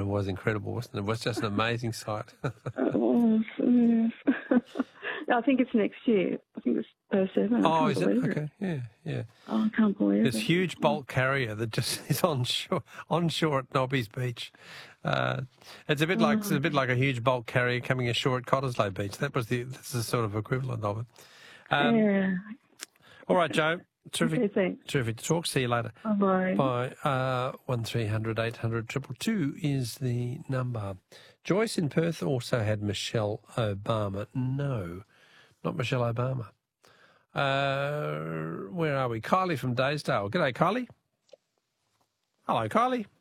was incredible, wasn't it? It was just an amazing sight. It was, yes. I think it's next year. I think it's 07. Oh, is it? Okay, yeah. Oh, I can't believe it. This huge bulk carrier that just is onshore at Nobby's Beach. It's a bit like a huge bulk carrier coming ashore at Cottesloe Beach. That's the sort of equivalent of it. Yeah. All right, Joe. Terrific. Okay, thanks. Terrific to talk. See you later. Bye. Bye. 1300 800 222 is the number. Joyce in Perth also had Michelle Obama. No, not Michelle Obama. Where are we? Kylie from Daysdale. G'day, Kylie. Hello, Kylie.